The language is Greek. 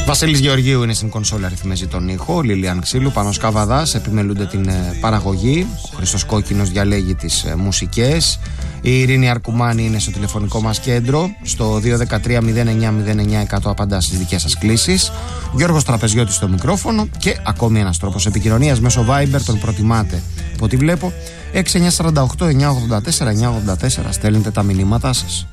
Βασίλης Γεωργίου είναι στην κονσόλα, ρυθμίζει τον ήχο. Λίλιαν Ξύλου, Πάνος Καβαδάς επιμελούνται την παραγωγή. Ο Χρήστος Κόκκινος διαλέγει τις μουσικές. Η Ειρήνη Αρκουμάνη είναι στο τηλεφωνικό μας κέντρο. Στο 213-09-09-100 απαντά στις δικές σας κλήσεις. Γιώργος Τραπεζιώτης στο μικρόφωνο. Και ακόμη ένας τρόπος επικοινωνίας μέσω Viber, τον προτιμάτε από ό,τι βλέπω. 6948-984-984. Στέλνετε τα μηνύματά σας.